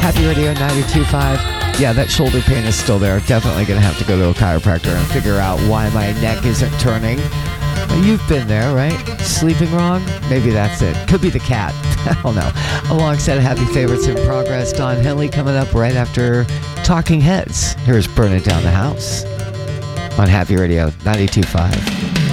Happy Radio 92.5. Yeah, that shoulder pain is still there. Definitely going to have to go to a chiropractor and figure out why my neck isn't turning. You've been there, right? Sleeping wrong? Maybe that's it. Could be the cat. I don't know. Alongside Happy Favorites in Progress, Don Henley coming up right after Talking Heads. Here's Burn It Down the House on Happy Radio 92.5.